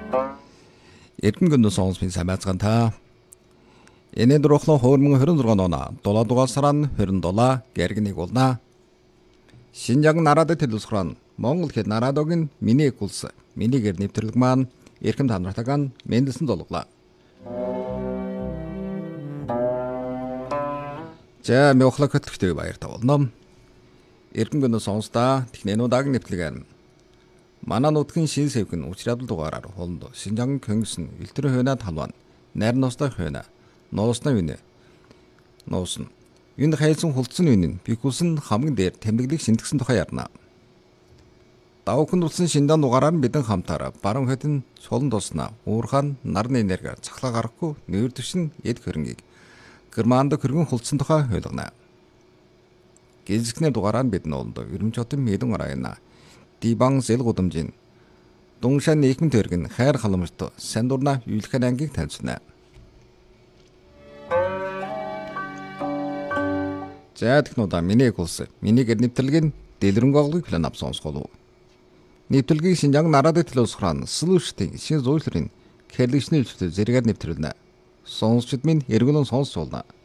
Эргэн гүн сонсмын самбайцгаан та. Энэ дөрөхлөө 2026 оны 7 дугаар сарын 27 гэргэнийг болно. Шинжаан нарадад төлөвлөсөн Монгол хэл нарадогийн миний улс миний гэр нэвтрэлэг маань эрхэм танартагаан мэндэлсэн золглоо. За мөхлөг хөтлөгтэй баяртай болно. Эрхэм гүн сонсдаа технэнүүдагийн нэвтрэлэг манай нутгийн шин сэвхэн учрал дугаараар холонд Шинжаан көнгсөн илтэр хойна талван найр ностой хойна ноосны үнэ ноосн энэ хайлсан хулцсан үнэн бихүүлсэн хамгийн дээр тэмдэглэг шинтгсэн тухай ярина. Давхын улсын Шинжаан дугаараар бидэн хамтаараа баруун хотын солон тосноо уурхаан нарны энерги цахлаа гарахгүй нүүр төвшин эд хөрөнгийг германд хөргөн хулцсан тухай ойлгоно. Гизгнэр дугаараар бидэн олонд ерөнхий хотын мэдэн гараана. Дибан зэл гудамжийн Дунгшаан нийгмийн төргөн хайр халамжт Сандурна Юлхан ангийг таньцна. За технодаа миний улс миний гэр нэвтрэлгийн дэлгэрэнгүй оглыг план авсан сонсголоо. Нэвтрэлгийг Шинжаан нарадад төлөвлөсөн слуштын шин зөвлөрийн кэлэгчний зөвлөлт зэрэгээр нэвтрүүлнэ. Сонсчид минь эргүүлэн сонсуулна.